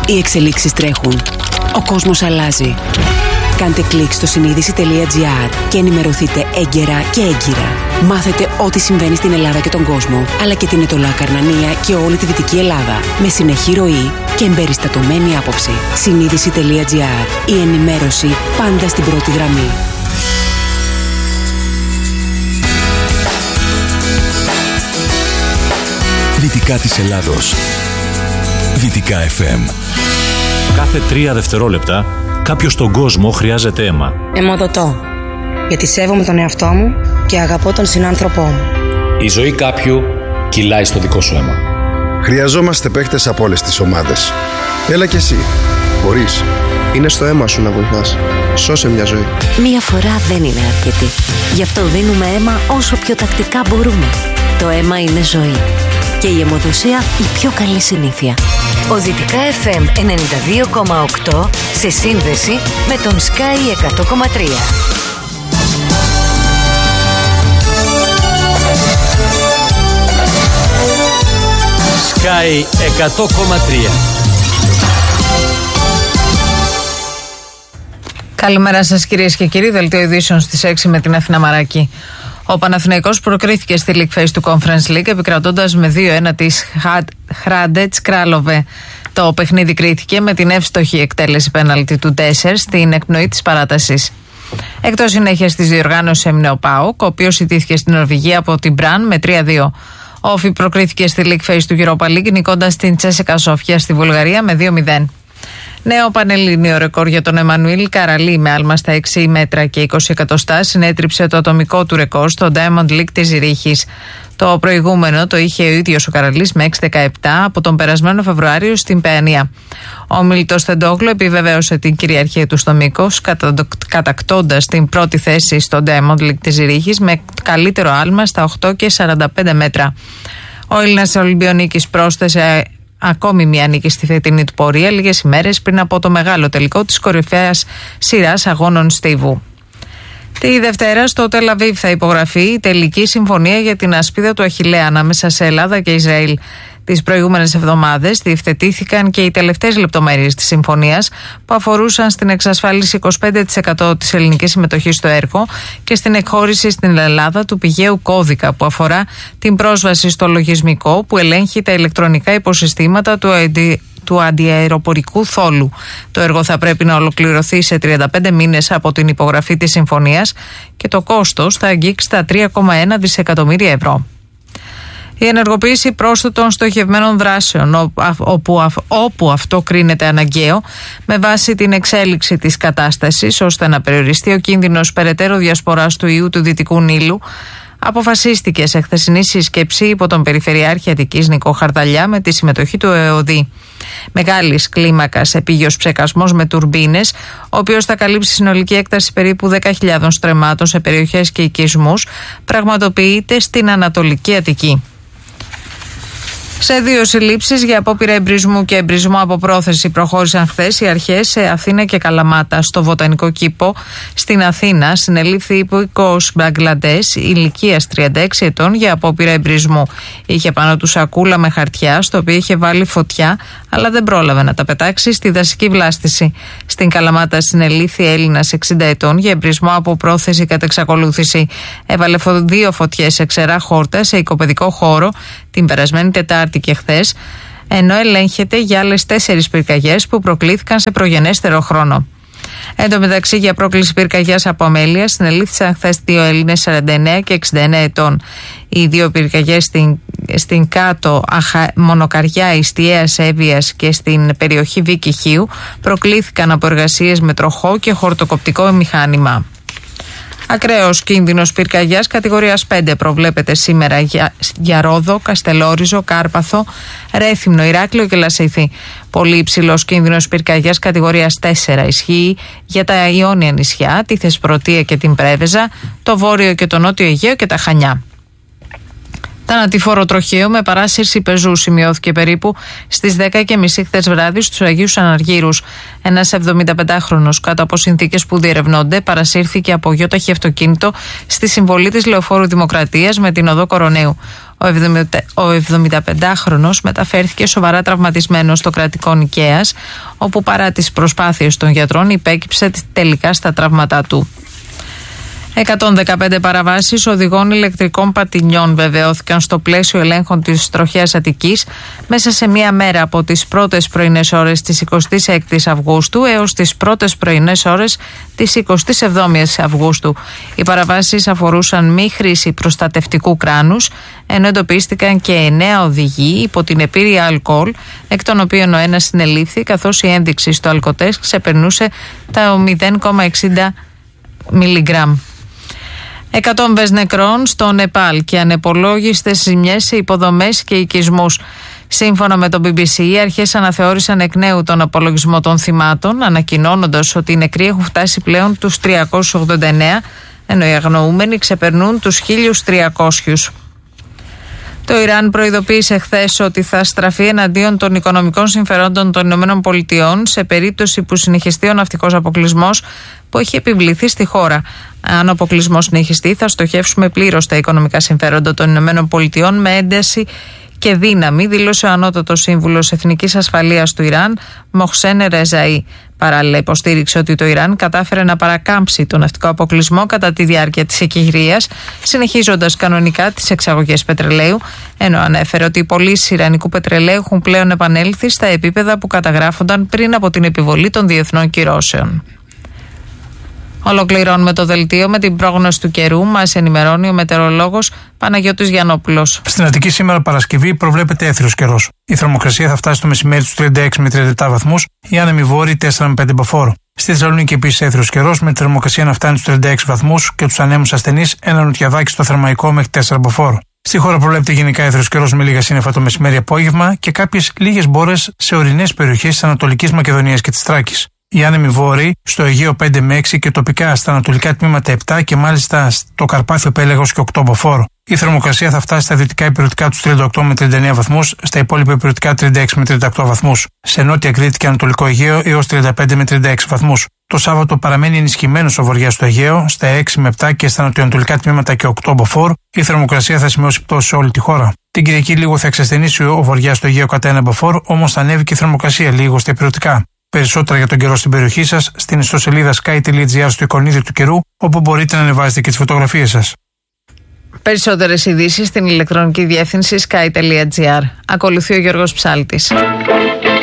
Οι εξελίξεις τρέχουν. Ο κόσμος αλλάζει. Κάντε κλικ στο συνείδηση.gr και ενημερωθείτε έγκαιρα και έγκυρα. Μάθετε ό,τι συμβαίνει στην Ελλάδα και τον κόσμο, αλλά και την Ετωλά Καρνανία και όλη τη Δυτική Ελλάδα. Με συνεχή ροή και εμπεριστατωμένη άποψη. Συνείδηση.gr. Η ενημέρωση πάντα στην πρώτη γραμμή. Δυτικά της Ελλάδος. Δυτικά FM. Κάθε 3 δευτερόλεπτα κάποιος στον κόσμο χρειάζεται αίμα. Αιμοδοτώ, γιατί σέβομαι τον εαυτό μου και αγαπώ τον συνάνθρωπό μου. Η ζωή κάποιου κυλάει στο δικό σου αίμα. Χρειαζόμαστε παίκτες από όλες τις ομάδες. Έλα κι εσύ. Μπορείς. Είναι στο αίμα σου να βοηθάς. Σώσε μια ζωή. Μία φορά δεν είναι αρκετή. Γι' αυτό δίνουμε αίμα όσο πιο τακτικά μπορούμε. Το αίμα είναι ζωή. Και η αιμοδοσία η πιο καλή συνήθεια. Ο Δυτικά FM 92,8 σε σύνδεση με τον Sky 100,3. Sky 100,3. Καλημέρα σας κυρίες και κύριοι, δελτίο ειδήσεων στις 6 με την Αθηνά Μαράκη. Ο Παναθηναϊκός προκρίθηκε στη League Phase του Conference League επικρατώντας με 2-1 της Hrádec Králové. Το παιχνίδι κρίθηκε με την εύστοχη εκτέλεση πέναλτι του Ντέσσερ στην εκπνοή της παράτασης. Εκτός συνέχειας της διοργάνωσης έμεινε ο ΠΑΟΚ, ο οποίος ιτήθηκε στην Νορβηγία από την Μπραν με 3-2. Ο Όφι προκρίθηκε στη League Phase του Europa League νικώντας την Τσέσεκα Σόφια στη Βουλγαρία με 2-0. Νέο πανελλήνιο ρεκόρ για τον Εμμανουήλ Καραλή με άλμα στα 6 μέτρα και 20 εκατοστά συνέτριψε το ατομικό του ρεκόρ στο Diamond League της Ζηρίχης. Το προηγούμενο το είχε ο ίδιος ο Καραλής με 6,17 από τον περασμένο Φεβρουάριο στην Παιανία. Ο Μίλτος Στεντόγλου επιβεβαίωσε την κυριαρχία του στο μήκος, κατακτώντας την πρώτη θέση στο Diamond League της Ζηρίχης με καλύτερο άλμα στα 8,45 μέτρα. Ο Έλληνας Ολυμπιονίκης πρόσθεσε ακόμη μια νίκη στη φετινή του πορεία λίγες ημέρες πριν από το μεγάλο τελικό της κορυφαίας σειράς αγώνων στίβου. Τη Δευτέρα στο Τελ Αβίβ θα υπογραφεί η τελική συμφωνία για την ασπίδα του Αχιλλέα ανάμεσα σε Ελλάδα και Ισραήλ. Τις προηγούμενες εβδομάδες διευθετήθηκαν και οι τελευταίες λεπτομέρειες της συμφωνίας που αφορούσαν στην εξασφάλιση 25% της ελληνικής συμμετοχής στο έργο και στην εκχώρηση στην Ελλάδα του πηγαίου κώδικα που αφορά την πρόσβαση στο λογισμικό που ελέγχει τα ηλεκτρονικά υποσυστήματα του αντιαεροπορικού θόλου. Το έργο θα πρέπει να ολοκληρωθεί σε 35 μήνες από την υπογραφή της συμφωνίας και το κόστος θα αγγίξει τα 3,1 δισεκατομμύρια ευρώ. Η ενεργοποίηση πρόσθετων στοχευμένων δράσεων, όπου αυτό κρίνεται αναγκαίο, με βάση την εξέλιξη της κατάστασης, ώστε να περιοριστεί ο κίνδυνος περαιτέρω διασποράς του ιού του Δυτικού Νείλου, αποφασίστηκε σε χθεσινή σύσκεψη υπό τον Περιφερειάρχη Αττικής Νικό Χαρδαλιά με τη συμμετοχή του ΕΟΔΗ. Μεγάλης κλίμακας επίγειος ψεκασμός με τουρμπίνες, ο οποίος θα καλύψει συνολική έκταση περίπου 10.000 στρεμμάτων σε περιοχές και οικισμούς, πραγματοποιείται στην Ανατολική Αττική. Σε 2 συλλήψεις για απόπειρα εμπρισμού και εμπρισμό από πρόθεση προχώρησαν χθες οι αρχές σε Αθήνα και Καλαμάτα. Στο Βοτανικό Κήπο στην Αθήνα συνελήφθη υπηκόος Μπαγκλαντές ηλικίας 36 ετών για απόπειρα εμπρισμού. Είχε πάνω του σακούλα με χαρτιά, στο οποίο είχε βάλει φωτιά, αλλά δεν πρόλαβε να τα πετάξει στη δασική βλάστηση. Στην Καλαμάτα συνελήφθη Έλληνας 60 ετών για εμπρισμό από πρόθεση κατά εξακολούθηση. Έβαλε 2 φωτιές σε ξερά χόρτα σε οικοπαιδικό χώρο την περασμένη Τετάρτη και χθες, ενώ ελέγχεται για άλλες 4 πυρκαγιές που προκλήθηκαν σε προγενέστερο χρόνο. Εν τω μεταξύ, για πρόκληση πυρκαγιάς από αμέλεια συνελήφθησαν χθες 2 Έλληνες 49 και 69 ετών. Οι 2 πυρκαγιές στην κάτω Μονοκαριά Ιστιαίας Εύβοιας και στην περιοχή Βίκη Χίου προκλήθηκαν από εργασίες με τροχό και χορτοκοπτικό μηχάνημα. Ακραίος κίνδυνος πυρκαγιάς κατηγορίας 5 προβλέπεται σήμερα για Ρόδο, Καστελόριζο, Κάρπαθο, Ρέθυμνο, Ηράκλειο και Λασίθι. Πολύ υψηλός κίνδυνος πυρκαγιάς κατηγορίας 4 ισχύει για τα Ιόνια νησιά, τη Θεσπρωτεία και την Πρέβεζα, το Βόρειο και το Νότιο Αιγαίο και τα Χανιά. Θανατηφόρο τροχαίο με παράσυρση πεζού σημειώθηκε περίπου στις 10:30 χθες βράδυ στους Αγίους Αναργύρους. Ένας 75χρονος κάτω από συνθήκες που διερευνώνται παρασύρθηκε από γιόταχη αυτοκίνητο στη συμβολή της Λεωφόρου Δημοκρατίας με την οδό Κοροναίου. Ο 75χρονος μεταφέρθηκε σοβαρά τραυματισμένος στο κρατικό Νικαίας, όπου παρά τις προσπάθειες των γιατρών υπέκυψε τελικά στα τραύματά του. 115 παραβάσεις οδηγών ηλεκτρικών πατινιών βεβαιώθηκαν στο πλαίσιο ελέγχων της τροχέας Αττικής μέσα σε μία μέρα, από τις πρώτες πρωινές ώρες της 26ης Αυγούστου έως τις πρώτες πρωινές ώρες της 27ης Αυγούστου. Οι παραβάσεις αφορούσαν μη χρήση προστατευτικού κράνους, ενώ εντοπίστηκαν και 9 οδηγοί υπό την επίρρεια αλκοόλ, εκ των οποίων ο ένας συνελήφθη, καθώς η ένδειξη στο αλκοτέστ ξεπερνούσε τα 0,60 μιλιγκράμμ. 100 νεκρών στο Νεπάλ και ανεπολόγιστες ζημιές σε υποδομές και οικισμούς. Σύμφωνα με το BBC, οι αρχές αναθεώρησαν εκ νέου τον απολογισμό των θυμάτων, ανακοινώνοντας ότι οι νεκροί έχουν φτάσει πλέον τους 389, ενώ οι αγνοούμενοι ξεπερνούν τους 1.300. Το Ιράν προειδοποίησε χθες ότι θα στραφεί εναντίον των οικονομικών συμφερόντων των ΗΠΑ σε περίπτωση που συνεχιστεί ο ναυτικός αποκλεισμός που έχει επιβληθεί στη χώρα. Αν ο αποκλεισμός συνεχιστεί, θα στοχεύσουμε πλήρως τα οικονομικά συμφέροντα των ΗΠΑ με ένταση και δύναμη, δήλωσε ο ανώτατος σύμβουλος Εθνικής Ασφαλείας του Ιράν, Μοχσέν Ρεζαΐ. Παράλληλα, υποστήριξε ότι το Ιράν κατάφερε να παρακάμψει τον ναυτικό αποκλεισμό κατά τη διάρκεια της εκεχηρίας, συνεχίζοντας κανονικά τις εξαγωγές πετρελαίου, ενώ ανέφερε ότι οι πωλήσεις ιρανικού πετρελαίου έχουν πλέον επανέλθει στα επίπεδα που καταγράφονταν πριν από την επιβολή των διεθνών κυρώσεων. Ολοκληρώνουμε το δελτίο με την πρόγνωση του καιρού. Μας ενημερώνει ο μετεωρολόγος Παναγιώτης Γιαννόπουλος. Στην Αττική σήμερα Παρασκευή προβλέπεται έθριος καιρός. Η θερμοκρασία θα φτάσει το μεσημέρι στους 36 με 37 βαθμούς, η άνεμοι βόρειοι 4 με 5 μποφόρ. Στη Θεσσαλονίκη επίσης έθριος καιρός, με τη θερμοκρασία να φτάνει στους 36 βαθμούς και τους ανέμους ασθενείς ένα νοτιαδάκι στο θερμαϊκό μέχρι 4 μποφόρ. Στη χώρα προβλέπεται γενικά έθριος καιρός με λίγα σύννεφα το μεσημέρι-απόγευμα και κάποιες λίγες μπόρες σε ορεινές περιοχές της Ανατολικής Μακεδονίας και της Θράκης. Οι άνεμοι βόρειοι στο Αιγαίο 5 με 6 και τοπικά στα ανατολικά τμήματα 7 και μάλιστα στο Καρπάθιο Πέλαγος και 8 μποφόρ. Η θερμοκρασία θα φτάσει στα δυτικά υπηρετικά τους 38 με 39 βαθμούς, στα υπόλοιπα υπηρετικά 36 με 38 βαθμούς. Σε νότια Κρήτη και Ανατολικό Αιγαίο έως 35 με 36 βαθμούς. Το Σάββατο παραμένει ενισχυμένος ο βοριάς στο Αιγαίο, στα 6 με 7 και στα νοτιοανατολικά τμήματα και 8 μποφόρ. Η θερμοκρασία θα σημειώσει πτώση σε όλη τη χώρα. Την Κυριακή λίγο θα εξασθενήσει ο βοριάς στο Αιγαίο κατά 1 μποφόρ, όμως θα ανέβει και η θερμοκρασία λίγο στα υπηρετικά. Περισσότερα για τον καιρό στην περιοχή σας στην ιστοσελίδα sky.gr στο εικονίδιο του καιρού, όπου μπορείτε να ανεβάζετε και τις φωτογραφίες σας. Περισσότερες ειδήσεις στην ηλεκτρονική διεύθυνση sky.gr. Ακολουθεί ο Γιώργος Ψάλτης.